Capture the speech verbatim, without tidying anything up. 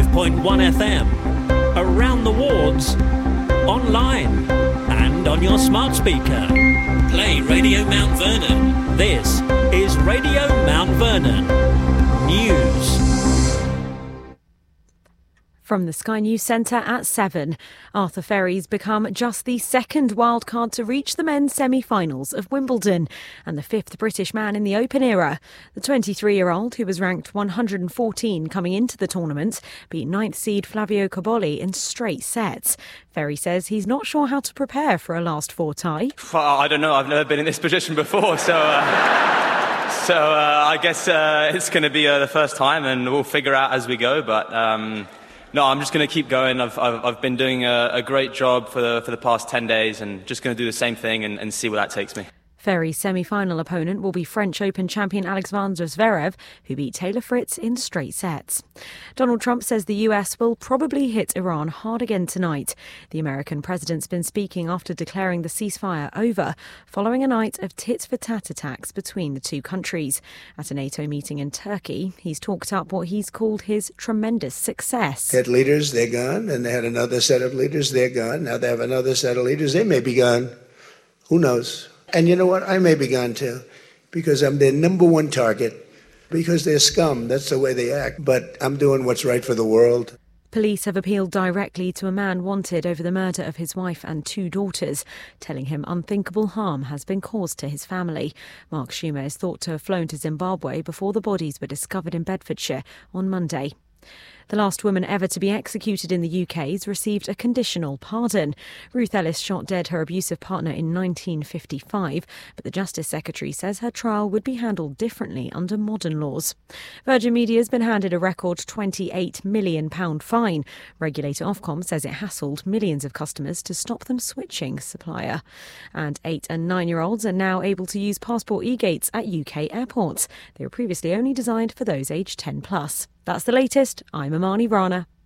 point one F M, around the wards, online and on your smart speaker. Play Radio Mount Vernon. This is Radio Mount Vernon News. From the Sky News Centre at seven, Arthur Ferry's become just the second wildcard to reach the men's semi-finals of Wimbledon and the fifth British man in the Open era. The twenty-three-year-old, who was ranked one hundred fourteen coming into the tournament, beat ninth seed Flavio Cobolli in straight sets. Ferry says he's not sure how to prepare for a last four tie. Well, I don't know. I've never been in this position before, so... Uh... So uh, I guess uh, it's going to be uh, the first time, and we'll figure out as we go. But um, no, I'm just going to keep going. I've I've, I've been doing a, a great job for the for the past ten days, and just going to do the same thing and, and see where that takes me. Ferry's semi-final opponent will be French Open champion Alexander Zverev, who beat Taylor Fritz in straight sets. Donald Trump says the U S will probably hit Iran hard again tonight. The American president's been speaking after declaring the ceasefire over, following a night of tit-for-tat attacks between the two countries. At a NATO meeting in Turkey, he's talked up what he's called his tremendous success. They had leaders, they're gone, and they had another set of leaders, they're gone. Now they have another set of leaders, they may be gone. Who knows? And you know what? I may be gone too, because I'm their number one target, because they're scum. That's the way they act. But I'm doing what's right for the world. Police have appealed directly to a man wanted over the murder of his wife and two daughters, telling him unthinkable harm has been caused to his family. Mark Schumer is thought to have flown to Zimbabwe before the bodies were discovered in Bedfordshire on Monday. The last woman ever to be executed in the U K has received a conditional pardon. Ruth Ellis shot dead her abusive partner in nineteen fifty-five, but the Justice Secretary says her trial would be handled differently under modern laws. Virgin Media has been handed a record twenty-eight million pounds fine. Regulator Ofcom says it hassled millions of customers to stop them switching supplier. And eight and nine-year-olds are now able to use passport e-gates at U K airports. They were previously only designed for those aged ten plus. That's the latest. I'm Amani Rana.